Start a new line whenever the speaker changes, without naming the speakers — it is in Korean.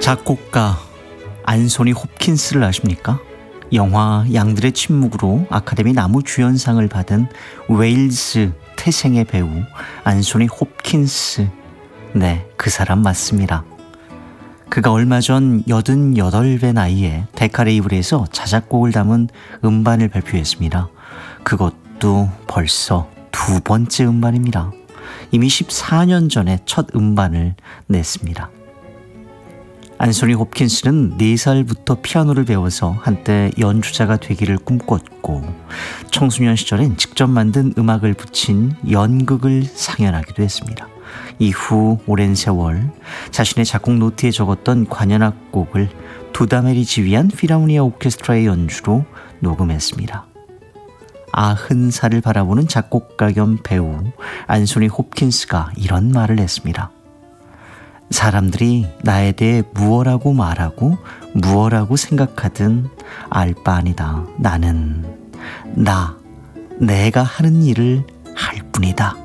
작곡가 안소니 홉킨스를 아십니까? 영화 양들의 침묵으로 아카데미 나무주연상을 받은 웨일스 태생의 배우 안소니 홉킨스. 네, 그 사람 맞습니다. 그가 얼마 전 88배 나이에 데카 레이블에서 자작곡을 담은 음반을 발표했습니다. 그것도 벌써 두 번째 음반입니다. 이미 14년 전에 첫 음반을 냈습니다. 안소니 홉킨스는 4살부터 피아노를 배워서 한때 연주자가 되기를 꿈꿨고 청소년 시절엔 직접 만든 음악을 붙인 연극을 상연하기도 했습니다. 이후 오랜 세월 자신의 작곡 노트에 적었던 관현악곡을 두다멜이 지휘한 필하모니아 오케스트라의 연주로 녹음했습니다. 90살을 바라보는 작곡가 겸 배우 안소니 홉킨스가 이런 말을 했습니다. 사람들이 나에 대해 무엇라고 말하고 무엇라고 생각하든 알 바 아니다. 나는 내가 하는 일을 할 뿐이다.